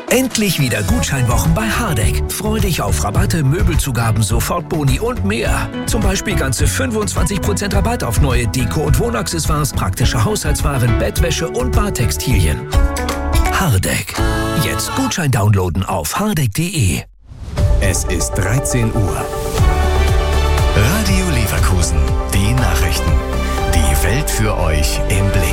Endlich wieder Gutscheinwochen bei Hardegg. Freu dich auf Rabatte, Möbelzugaben, Sofortboni und mehr. Zum Beispiel ganze 25% Rabatt auf neue Deko- und Wohnaccessoires, praktische Haushaltswaren, Bettwäsche und Badtextilien. Hardegg. Jetzt Gutschein downloaden auf hardegg.de. Es ist 13 Uhr. Radio Leverkusen. Die Nachrichten. Die Welt für euch im Blick.